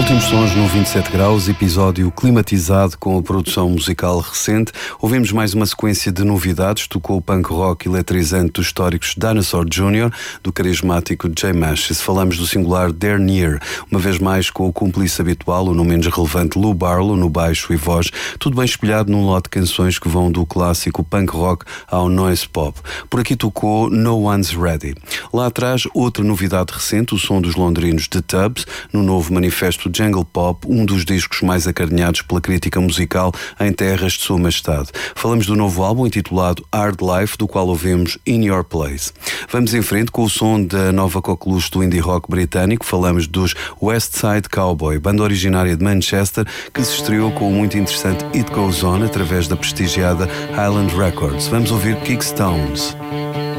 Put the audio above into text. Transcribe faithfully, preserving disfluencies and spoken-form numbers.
Últimos sons no vinte e sete graus, episódio climatizado com a produção musical recente. Ouvimos mais uma sequência de novidades. Tocou o punk rock eletrizante dos históricos Dinosaur júnior, do carismático Jay Mascis. Falamos do singular They're Near, uma vez mais com o cúmplice habitual, o não menos relevante Lou Barlow, no baixo e voz, tudo bem espelhado num lote de canções que vão do clássico punk rock ao noise pop. Por aqui tocou No One's Ready. Lá atrás, outra novidade recente, o som dos londrinos The Tubbs, no novo manifesto Jungle Pop, um dos discos mais acarinhados pela crítica musical em terras de Sua Majestade. Falamos do novo álbum intitulado Hard Life, do qual ouvimos In Your Place. Vamos em frente com o som da nova coqueluche do indie rock britânico. Falamos dos West Side Cowboy, banda originária de Manchester, que se estreou com o muito interessante It Goes On através da prestigiada Highland Records. Vamos ouvir Kickstones.